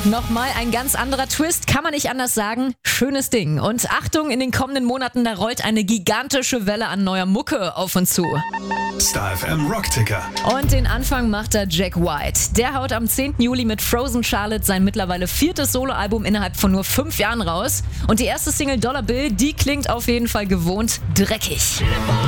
Nochmal ein ganz anderer Twist, kann man nicht anders sagen. Schönes Ding. Und Achtung, in den kommenden Monaten, da rollt eine gigantische Welle an neuer Mucke auf uns zu. Star FM Rockticker. Und den Anfang macht da Jack White. Der haut am 10. Juli mit Frozen Charlotte sein mittlerweile 4. Soloalbum innerhalb von nur 5 Jahren raus. Und die erste Single Dollar Bill, die klingt auf jeden Fall gewohnt dreckig.